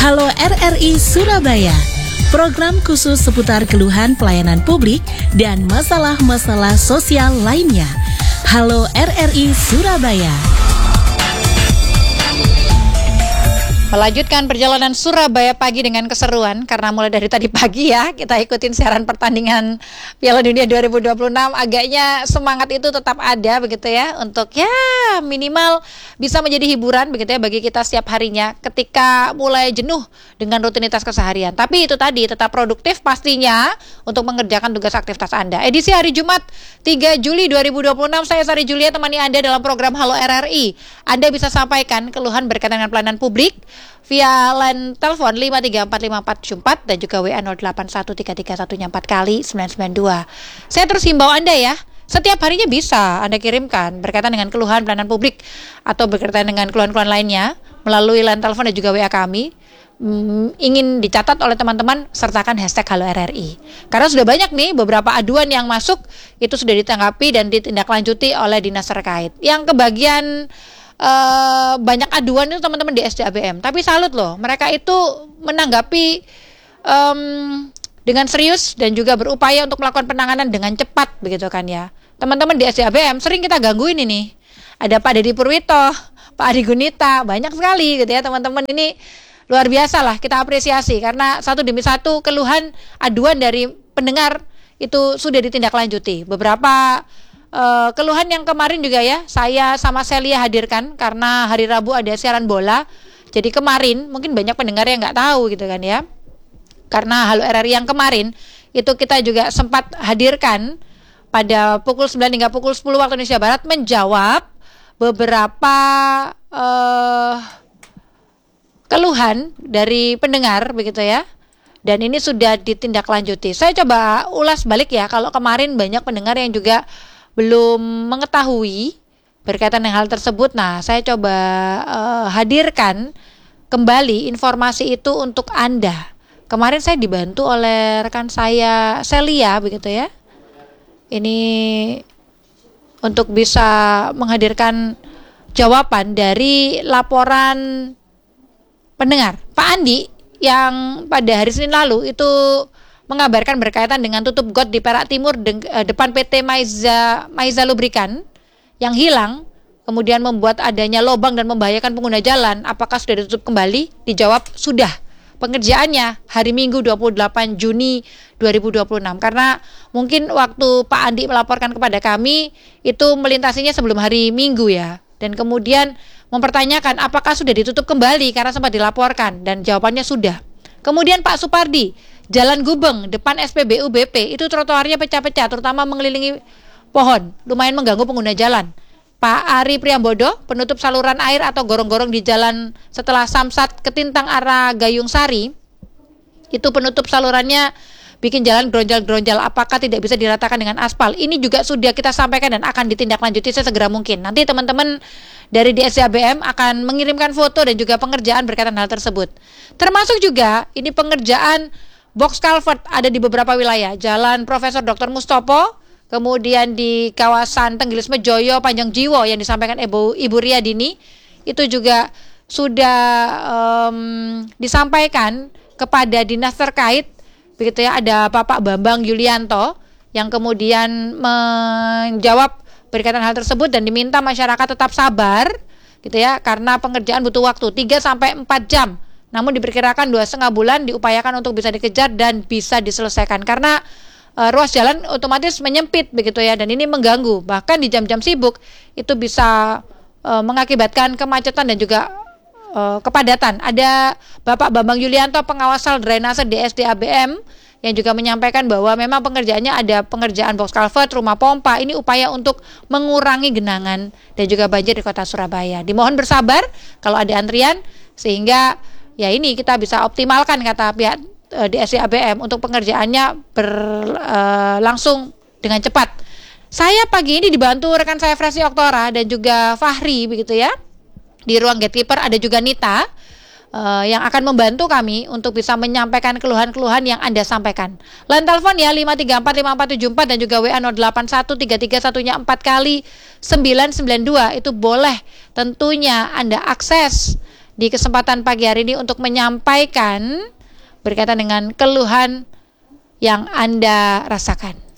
Halo RRI Surabaya, program khusus seputar keluhan pelayanan publik dan masalah-masalah sosial lainnya. Halo RRI Surabaya. Melanjutkan perjalanan Surabaya pagi dengan keseruan, karena mulai dari tadi pagi ya kita ikutin siaran pertandingan Piala Dunia 2026. Agaknya semangat itu tetap ada begitu ya, untuk ya minimal bisa menjadi hiburan begitu ya bagi kita setiap harinya ketika mulai jenuh dengan rutinitas keseharian. Tapi itu tadi tetap produktif pastinya untuk mengerjakan tugas aktivitas Anda. Edisi hari Jumat 3 Juli 2026, saya Sari Julia temani Anda dalam program Halo RRI. Anda bisa sampaikan keluhan berkaitan dengan pelayanan publik via line telepon 53454 dan juga WA 081331 kali 992. Saya terus himbau Anda ya, setiap harinya bisa Anda kirimkan berkaitan dengan keluhan pelayanan publik atau berkaitan dengan keluhan-keluhan lainnya melalui line telepon dan juga WA kami. Ingin dicatat oleh teman-teman, sertakan hashtag Halo RRI. Karena sudah banyak nih beberapa aduan yang masuk, itu sudah ditanggapi dan ditindaklanjuti oleh dinas terkait. Yang kebagian banyak aduan itu teman-teman di SDABM. Tapi salut loh, mereka itu menanggapi dengan serius dan juga berupaya untuk melakukan penanganan dengan cepat begitu kan ya. Teman-teman di SDABM sering kita gangguin ini. Ada Pak Dedi Purwito, Pak Adi Gunita, banyak sekali gitu ya teman-teman. Ini luar biasa lah, kita apresiasi karena satu demi satu keluhan aduan dari pendengar itu sudah ditindaklanjuti. Beberapa keluhan yang kemarin juga ya saya sama Celia hadirkan karena hari Rabu ada siaran bola. Jadi kemarin mungkin banyak pendengar yang nggak tahu gitu kan ya. Karena Halo RRI yang kemarin itu kita juga sempat hadirkan pada pukul 9 hingga pukul 10 waktu Indonesia Barat menjawab beberapa keluhan dari pendengar begitu ya. Dan ini sudah ditindaklanjuti. Saya coba ulas balik ya, kalau kemarin banyak pendengar yang juga belum mengetahui berkaitan dengan hal tersebut. Nah, saya coba hadirkan kembali informasi itu untuk Anda. Kemarin saya dibantu oleh rekan saya Celia begitu ya. Ini untuk bisa menghadirkan jawaban dari laporan pendengar. Pak Andi yang pada hari Senin lalu itu mengabarkan berkaitan dengan tutup got di Perak Timur depan PT Maiza Lubrikan yang hilang, kemudian membuat adanya lubang dan membahayakan pengguna jalan. Apakah sudah ditutup kembali? Dijawab sudah. Pengerjaannya hari Minggu 28 Juni 2026. Karena mungkin waktu Pak Andi melaporkan kepada kami itu melintasinya sebelum hari Minggu ya. Dan kemudian mempertanyakan apakah sudah ditutup kembali karena sempat dilaporkan dan jawabannya sudah. Kemudian Pak Supardi, Jalan Gubeng depan SPBU BP itu trotoarnya pecah-pecah terutama mengelilingi pohon, lumayan mengganggu pengguna jalan. Pak Ari Priambodo, penutup saluran air atau gorong-gorong di jalan setelah Samsat Ketintang arah Gayung Sari, itu penutup salurannya bikin jalan geronjal-geronjal. Apakah tidak bisa diratakan dengan aspal? Ini juga sudah kita sampaikan dan akan ditindaklanjuti sesegera mungkin. Nanti teman-teman dari DSJABM akan mengirimkan foto dan juga pengerjaan berkaitan hal tersebut. Termasuk juga ini pengerjaan box culvert ada di beberapa wilayah. Jalan Profesor Dr. Mustopo, kemudian di kawasan Tenggilis Mejoyo, Panjang Jiwo yang disampaikan Ibu Riyadini, itu juga sudah disampaikan kepada dinas terkait. Begitu ya, ada Bapak Bambang Yulianto yang kemudian menjawab berkaitan hal tersebut dan diminta masyarakat tetap sabar gitu ya, karena pengerjaan butuh waktu 3 sampai 4 jam. Namun diperkirakan 2,5 bulan diupayakan untuk bisa dikejar dan bisa diselesaikan karena ruas jalan otomatis menyempit begitu ya, dan ini mengganggu. Bahkan di jam-jam sibuk itu bisa mengakibatkan kemacetan dan juga kepadatan. Ada Bapak Bambang Yulianto, pengawasal drainase DSD-ABM, yang juga menyampaikan bahwa memang pengerjaannya ada pengerjaan box culvert, rumah pompa. Ini upaya untuk mengurangi genangan dan juga banjir di kota Surabaya. Dimohon bersabar kalau ada antrian, sehingga ya ini kita bisa optimalkan kata pihak DSD-ABM untuk pengerjaannya berlangsung dengan cepat. Saya pagi ini dibantu rekan saya Fresi Oktora dan juga Fahri begitu ya. Di ruang gatekeeper ada juga Nita yang akan membantu kami untuk bisa menyampaikan keluhan-keluhan yang Anda sampaikan. Line telepon ya 5345474 dan juga WA 081331 kali 992 itu boleh tentunya Anda akses di kesempatan pagi hari ini untuk menyampaikan berkaitan dengan keluhan yang Anda rasakan.